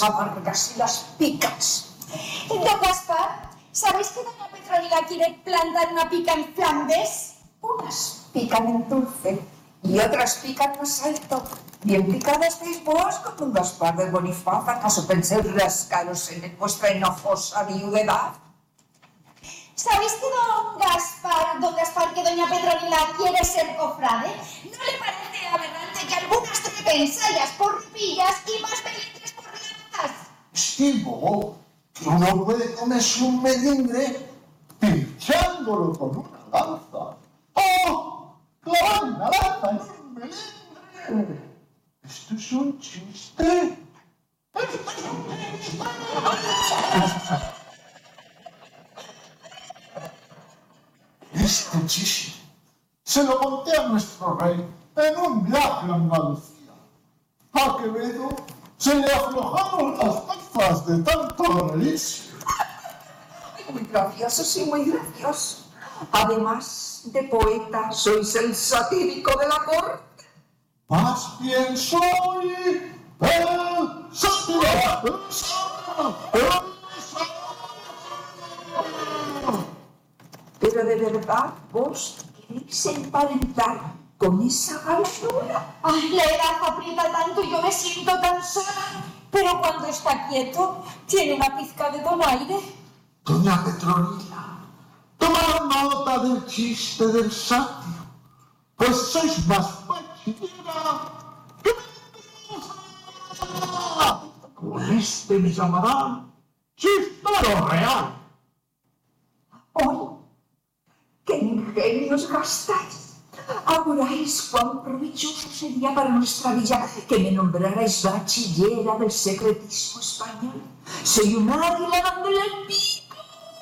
amargas y las picas. Don Gaspar, ¿sabéis que doña Petronila quiere plantar una pica en Flandes? Unas pican en dulce y otras pican más alto. Bien picada estáis vos con don Gaspar de Bonifaz. ¿Acaso pensáis rascaros en vuestra enojosa viudedad? ¿Sabéis que don Gaspar, que doña Petronila quiere ser cofrade? ¿No le parece aberrante que algunas trepen sayas por rupillas y más melindres por lanzas? Estimo que uno puede comerse un melindre pinchándolo con una lanza. ¡Oh! ¡Clavar una lanza en un melindre! ¿Esto es un chiste? Este chiste se lo conté a nuestro rey en un viaje a Andalucía. A Quevedo se le aflojaron las gafas de tanto reírse. Muy gracioso, sí, muy gracioso. Además de poeta, sois el satírico de la corte. Más bien soy el satírico. Pero de verdad, vos queréis emparentar con esa galanura. Ay, la edad aprieta tanto y yo me siento tan sola. Pero cuando está quieto, tiene una pizca de donaire. Doña Petronila, tomad nota del chiste del sátiro, pues sois más bachillera que mentirosa. Con este me llamarán chistero real. ¡Hoy! ¡Qué ingenios gastáis! Auguráis cuán provechoso sería para nuestra villa que me nombrarais bachillera del secretismo español. Soy un águila dándole el pico.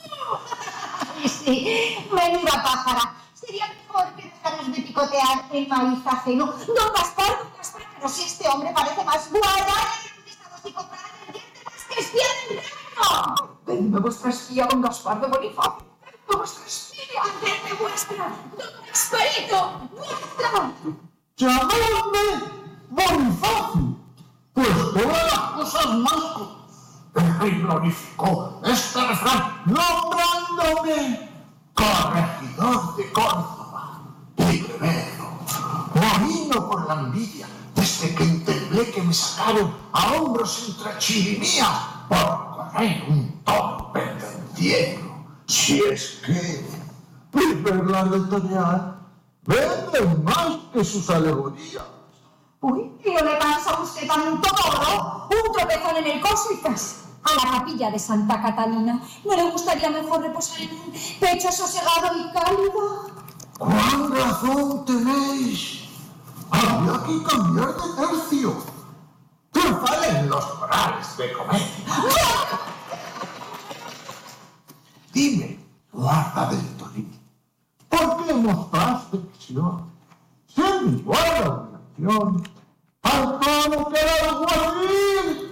Sí, menuda pájara. Sería mejor que dejaras de picotear el maíz ajeno. Don Gaspar, pero si este hombre parece más guarda y cofrade del diente más que espía del reino. Denme vuestra espía, don Gaspar de Bonifaz. Vuestra espía. Denme vuestra, don Gasparito, vuestra. ¡Llamadme Bonifacio! Pues todas las cosas más. El rey glorificó este refrán nombrándome corregidor de Córdoba y Quevedo. Marino por la envidia desde que entemblé que me sacaron a hombros entre chirimías por correr un toro pendenciero. Si es que mis reglas de torear venden más que sus alegorías. Uy, ¿y no le cansa a usted tanto toro? Un tropezón en el cositas. A la capilla de Santa Catalina. ¿No le gustaría mejor reposar en un pecho sosegado y cálido? ¡Cuán razón tenéis! Habría que cambiar de tercio. Triunfalen los morales de comedia. Dime, guarda del Torino, ¿por qué mostraste visión? Sin igual admiración al trono que era el guardián.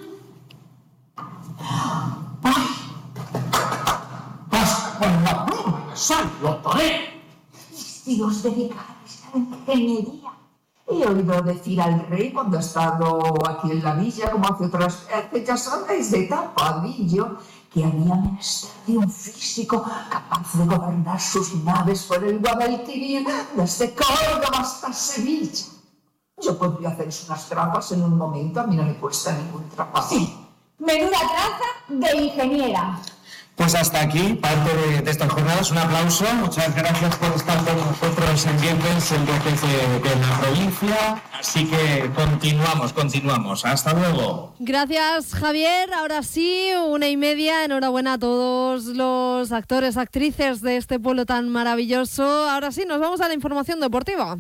Basta con la pluma de sal, lo toré. Si os dedicáis a la ingeniería. He oído decir al rey cuando ha estado aquí en la villa, como hace otras veces, ya sabéis, de tapadillo, que había menester de un físico capaz de gobernar sus naves por el Guadalquivir desde Córdoba hasta Sevilla. Yo podría haceros unas trampas en un momento, a mí no me cuesta ningún trabajo. Menuda traza de ingeniera. Pues hasta aquí parte de estas jornadas. Un aplauso. Muchas gracias por estar con nosotros en viernes de la provincia. Así que continuamos. Hasta luego. Gracias, Javier. Ahora sí, 1:30. Enhorabuena a todos los actores, actrices de este pueblo tan maravilloso. Ahora sí, nos vamos a la información deportiva.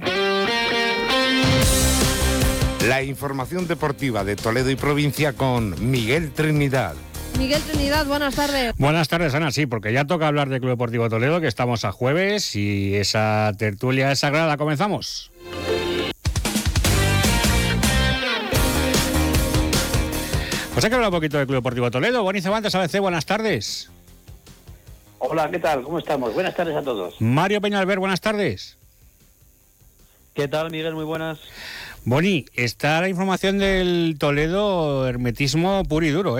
La información deportiva de Toledo y provincia con Miguel Trinidad. Miguel Trinidad, buenas tardes. Buenas tardes, Ana, sí, porque ya toca hablar del Club Deportivo Toledo, que estamos a jueves y esa tertulia es sagrada. Comenzamos. Pues hay que hablar un poquito del Club Deportivo Toledo. Boni Cervantes, ABC, buenas tardes. Hola, ¿qué tal? ¿Cómo estamos? Buenas tardes a todos. Mario Peñalver, buenas tardes. ¿Qué tal, Miguel? Muy buenas. Boni, está la información del Toledo hermetismo puro y duro,